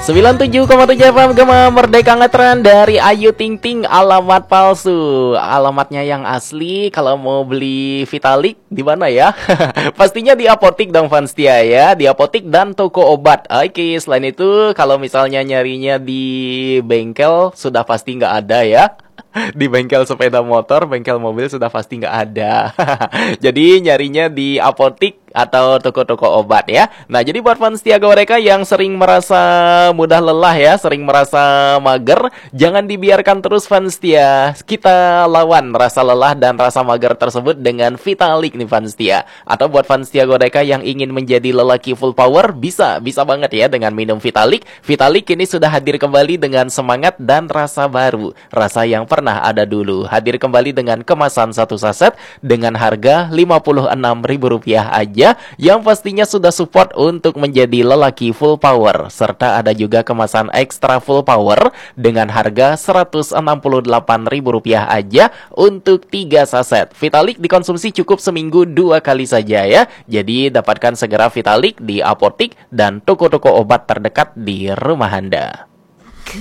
97,7 FM Gema Merdeka Ngetren dari Ayu Ting Ting. Alamat palsu, alamatnya yang asli. Kalau mau beli Vitalik di mana ya? Pastinya di apotik dong Fanstia ya, di apotik dan toko obat. Oke, selain itu kalau misalnya nyarinya di bengkel sudah pasti nggak ada ya. Di bengkel sepeda motor, bengkel mobil sudah pasti nggak ada. Jadi nyarinya di apotik atau toko-toko obat ya. Nah, jadi buat fans Tiaga mereka yang sering merasa mudah lelah ya, sering merasa mager, jangan dibiarkan terus fans Tia. Kita lawan rasa lelah dan rasa mager tersebut dengan Vitalik nih fans Tia. Atau buat fans Tiaga mereka yang ingin menjadi lelaki full power, bisa banget ya dengan minum Vitalik. Vitalik kini sudah hadir kembali dengan semangat dan rasa baru, rasa yang pernah ada dulu. Hadir kembali dengan kemasan satu saset dengan harga Rp56.000 aja, yang pastinya sudah support untuk menjadi lelaki full power. Serta ada juga kemasan ekstra full power dengan harga Rp168.000 aja untuk 3 saset. Vitalik dikonsumsi cukup seminggu 2 kali saja ya. Jadi dapatkan segera Vitalik di apotik dan toko-toko obat terdekat di rumah Anda.